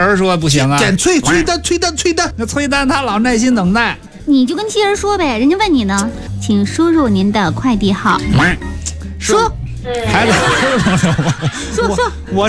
儿说不行啊， 点催单， 那催单他老耐心等待。 你就跟妻儿说呗，人家问你呢，请输入您的快递号。说， 孩子， 说。 我